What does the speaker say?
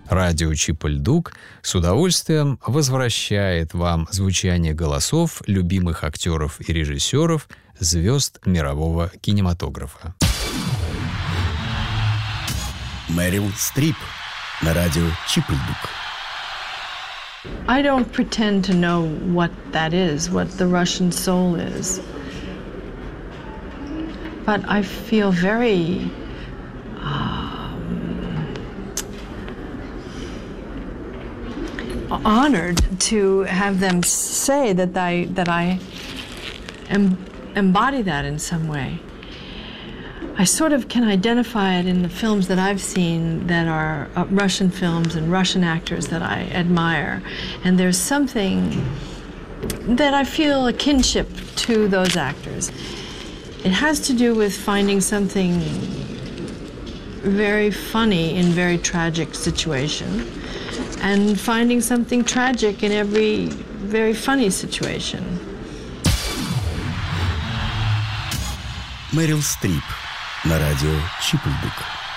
Радио Чип-и-Ль-Дук с удовольствием возвращает вам звучание голосов любимых актеров и режиссеров, звезд мирового кинематографа. Мэрил Стрип на радио Чип-и-Ль-Дук. I don't pretend to know what that is, what the Russian soul is. But I feel very honored to have them say that I embody that in some way. I sort of can identify it in the films that I've seen that are Russian films and Russian actors that I admire. And there's something that I feel a kinship to those actors. It has to do with finding something very funny in very tragic situation and finding something tragic in every very funny situation. Мэрил Стрип на радио Чип-и-Ль-Дук.